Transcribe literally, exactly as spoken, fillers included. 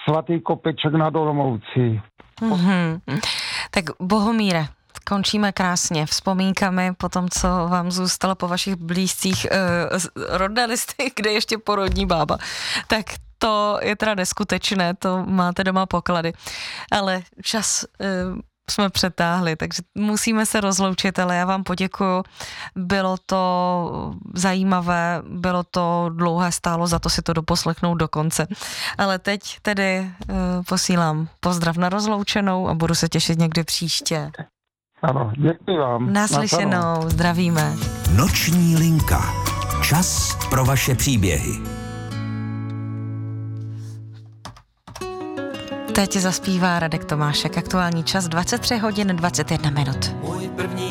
Svatý Kopeček nad Olomoucí. Mm-hmm. Tak Bohumíre, končíme krásně vzpomínkami po tom, co vám zůstalo po vašich blízcích uh, rodné listy, kde ještě porodní bába. Tak to je teda neskutečné, to máte doma poklady. Ale čas uh, jsme přetáhli, takže musíme se rozloučit, ale já vám poděkuju. Bylo to zajímavé, bylo to dlouhé, stálo za to si to doposlechnout do konce. Ale teď tedy uh, posílám pozdrav na rozloučenou a budu se těšit někdy příště. Ano, děkuji vám. Naslyšenou, zdravíme. Noční linka. Čas pro vaše příběhy. Teď zaspívá Radek Tomášek. Aktuální čas dvacet tři hodin dvacet jedna minut.